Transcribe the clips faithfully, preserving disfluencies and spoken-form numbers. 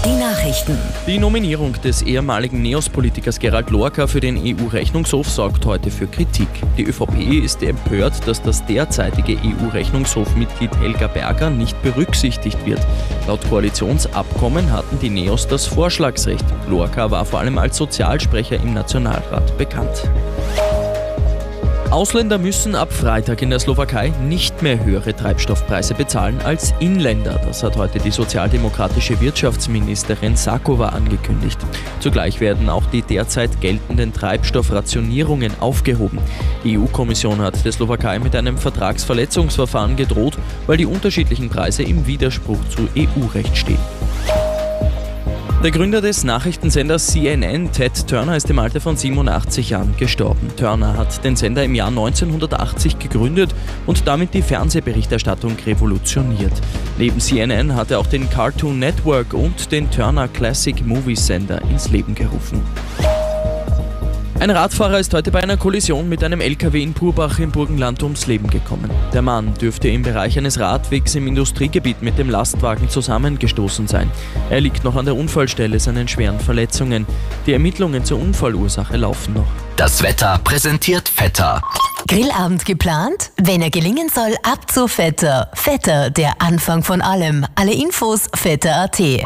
Die Nachrichten. Die Nominierung des ehemaligen Neos-Politikers Gerald Lorca für den E U-Rechnungshof sorgt heute für Kritik. Die ÖVP ist empört, dass das derzeitige E U-Rechnungshofmitglied Helga Berger nicht berücksichtigt wird. Laut Koalitionsabkommen hatten die Neos das Vorschlagsrecht. Lorca war vor allem als Sozialsprecher im Nationalrat bekannt. Ausländer müssen ab Freitag in der Slowakei nicht mehr höhere Treibstoffpreise bezahlen als Inländer. Das hat heute die sozialdemokratische Wirtschaftsministerin Sáková angekündigt. Zugleich werden auch die derzeit geltenden Treibstoffrationierungen aufgehoben. Die E U-Kommission hat der Slowakei mit einem Vertragsverletzungsverfahren gedroht, weil die unterschiedlichen Preise im Widerspruch zu E U-Recht stehen. Der Gründer des Nachrichtensenders C N N, Ted Turner, ist im Alter von siebenundachtzig Jahren gestorben. Turner hat den Sender im Jahr neunzehnhundertachtzig gegründet und damit die Fernsehberichterstattung revolutioniert. Neben C N N hat er auch den Cartoon Network und den Turner Classic Movies Sender ins Leben gerufen. Ein Radfahrer ist heute bei einer Kollision mit einem L K W in Purbach im Burgenland ums Leben gekommen. Der Mann dürfte im Bereich eines Radwegs im Industriegebiet mit dem Lastwagen zusammengestoßen sein. Er liegt noch an der Unfallstelle seinen schweren Verletzungen. Die Ermittlungen zur Unfallursache laufen noch. Das Wetter präsentiert Vetter. Grillabend geplant? Wenn er gelingen soll, ab zu Vetter. Vetter, der Anfang von allem. Alle Infos vetter punkt at.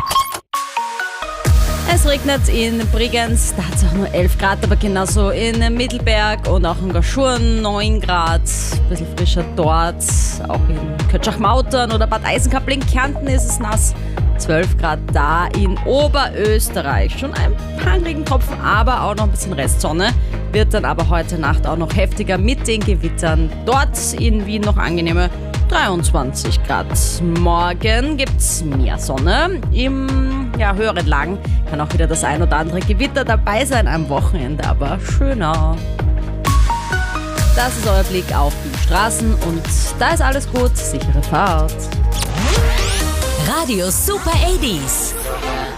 Es regnet in Bregenz, da hat es auch nur elf Grad, aber genauso in Mittelberg und auch in Gaschurn neun Grad. Ein bisschen frischer dort, auch in Kötschach-Mautern oder Bad Eisenkapel in Kärnten ist es nass. zwölf Grad da in Oberösterreich. Schon ein paar Regentropfen, aber auch noch ein bisschen Restsonne. Wird dann aber heute Nacht auch noch heftiger mit den Gewittern. Dort in Wien noch angenehme dreiundzwanzig Grad. Morgen gibt's mehr Sonne. Im ja, höheren Lagen kann auch wieder das ein oder andere Gewitter dabei sein am Wochenende, aber schöner. Das ist euer Blick auf die Straßen und da ist alles gut. Sichere Fahrt. Radio Super achtziger.